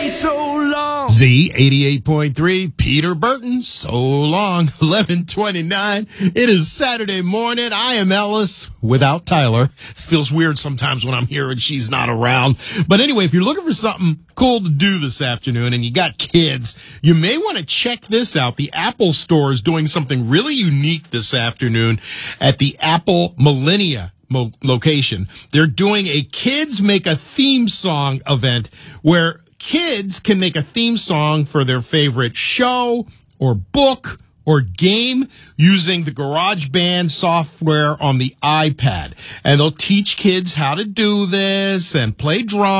so long. Z 88.3, Peter Burton, so long. 11:29. It is Saturday morning. I am Ellis without Tyler. Feels weird sometimes when I'm here and she's not around. But anyway, if you're looking for something cool to do this afternoon and you got kids, you may want to check this out. The Apple Store is doing something really unique this afternoon at the Apple Millennia location. They're doing a Kids Make a Theme Song event where kids can make a theme song for their favorite show or book or game using the GarageBand software on the iPad. And they'll teach kids how to do this and play drums